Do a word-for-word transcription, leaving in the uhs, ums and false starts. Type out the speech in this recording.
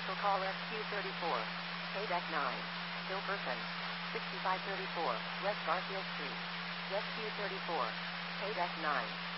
Special call S Q thirty-four. K deck nine. Still person. sixty-five thirty-four, West Garfield Street. S Q thirty-four. K deck nine.